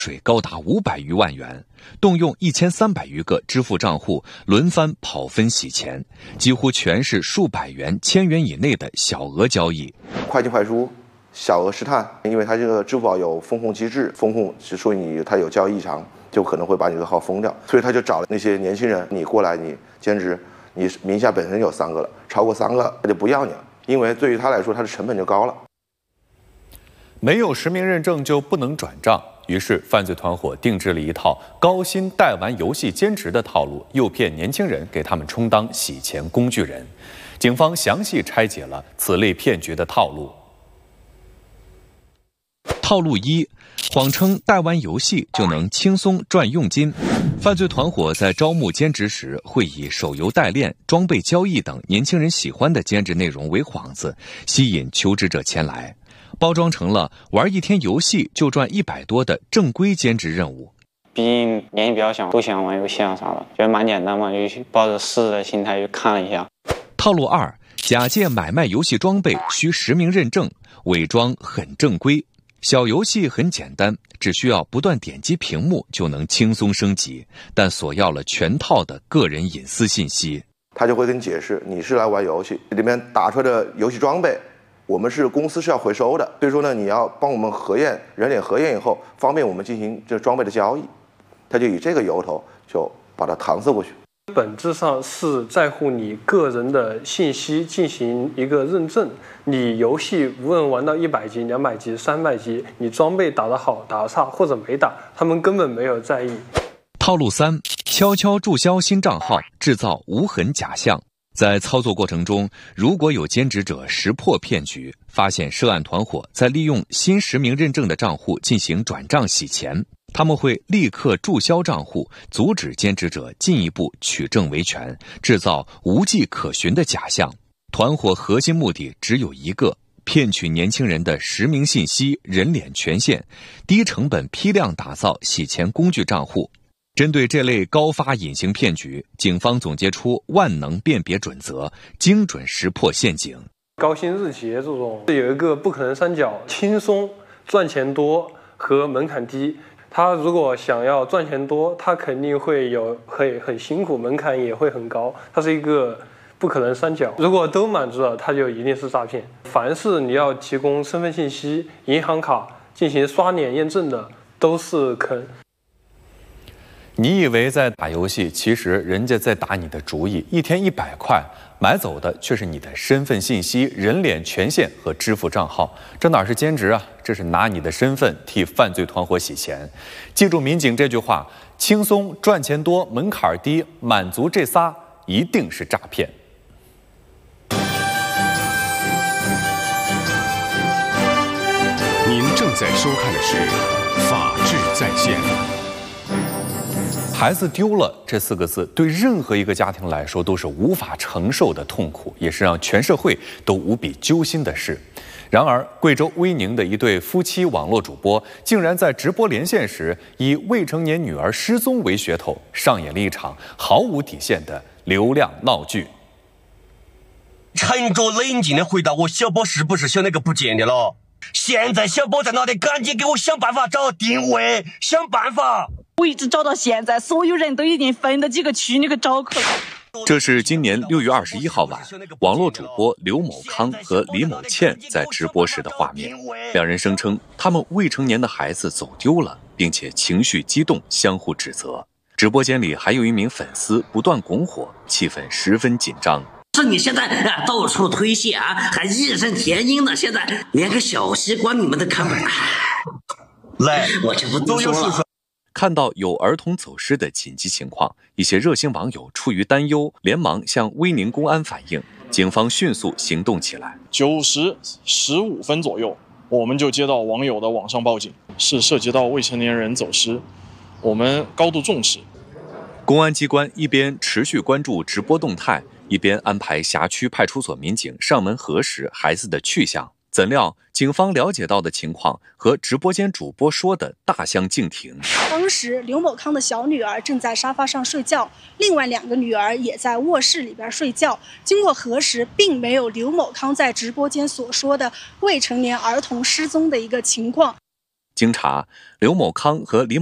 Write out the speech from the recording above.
水高达500余万元，动用1300余个支付账户，轮番跑分洗钱，几乎全是数百元、1000元以内的小额交易。 快进快出，小额试探，因为它这个支付宝有风控机制，风控是说它有交易异常，就可能会把你的号封掉，所以他就找那些年轻人，你过来，你兼职，你名下本身有3个了，超过3个他就不要你了，因为对于他来说，他的成本就高了。 没有实名认证就不能转账，于是犯罪团伙定制了一套高薪代玩游戏兼职的套路，诱骗年轻人给他们充当洗钱工具人。警方详细拆解了此类骗局的套路。 套路1，谎称代玩游戏就能轻松赚佣金。犯罪团伙在招募兼职时，会以手游代练、装备交易等年轻人喜欢的兼职内容为幌子，吸引求职者前来，包装成了玩一天游戏就赚100多的正规兼职任务。 毕竟年纪比较小，都喜欢玩游戏啊啥的，觉得蛮简单嘛，就抱着试的心态去看了一下。 套路2，假借买卖游戏装备需实名认证，伪装很正规。小游戏很简单，只需要不断点击屏幕就能轻松升级，但索要了全套的个人隐私信息。 他就会跟你解释，你是来玩游戏，里面打出来的游戏装备，我们公司是要回收的，所以说呢，你要帮我们核验，人脸核验以后，方便我们进行这装备的交易。他就以这个由头就把它搪塞过去。 本质上是在乎你个人的信息进行一个认证。你游戏无论玩到100级、200级、300级，你装备打得好、打得差或者没打，他们根本没有在意。 套路3，悄悄注销新账号，制造无痕假象。在操作过程中，如果有兼职者识破骗局，发现涉案团伙在利用新实名认证的账户进行转账洗钱，他们会立刻注销账户，阻止兼职者进一步取证维权，制造无迹可寻的假象。团伙核心目的只有一个，骗取年轻人的实名信息、人脸权限，低成本批量打造洗钱工具账户。针对这类高发隐形骗局，警方总结出万能辨别准则，精准识破陷阱。 高薪日结这种有一个不可能三角：轻松、赚钱多和门槛低。他如果想要赚钱多，他肯定会很辛苦，门槛也会很高。它是一个不可能三角，如果都满足了，它就一定是诈骗。凡是你要提供身份信息、银行卡进行刷脸验证的，都是坑。 你以为在打游戏，其实人家在打你的主意，一天100块，买走的却是你的身份信息、人脸权限和支付账号。这哪是兼职啊？这是拿你的身份替犯罪团伙洗钱。记住民警这句话：轻松、赚钱多、门槛低，满足这仨一定是诈骗。 您正在收看的是《法治在线》。 孩子丢了这4个字，对任何一个家庭来说都是无法承受的痛苦，也是让全社会都无比揪心的事。然而，贵州威宁的一对夫妻网络主播，竟然在直播连线时，以未成年女儿失踪为噱头，上演了一场毫无底线的流量闹剧。 沉着冷静地回答我，小宝是不是小那个不见的了？现在小宝在哪里？赶紧给我想办法找定位，想办法。 我一直找到现在，所有人都已经分了几个区，你给找去了。 这是今年6月21号晚，网络主播刘某康和李某倩在直播时的画面。两人声称他们未成年的孩子走丢了，并且情绪激动，相互指责。直播间里还有一名粉丝不断拱火，气氛十分紧张。 是你现在到处推卸啊，还义愤填膺的，现在连个小西瓜你们都看不来。 来， 我就不多说了。 看到有儿童走失的紧急情况，一些热心网友出于担忧，连忙向威宁公安反映，警方迅速行动起来。 9时15分左右，我们就接到网友的网上报警，是涉及到未成年人走失，我们高度重视。 公安机关一边持续关注直播动态，一边安排辖区派出所民警上门核实孩子的去向。怎料，警方了解到的情况和直播间主播说的大相径庭。 当时刘某康的小女儿正在沙发上睡觉，另外2个女儿也在卧室里边睡觉。经过核实，并没有刘某康在直播间所说的未成年儿童失踪的一个情况。 经查，刘某康和李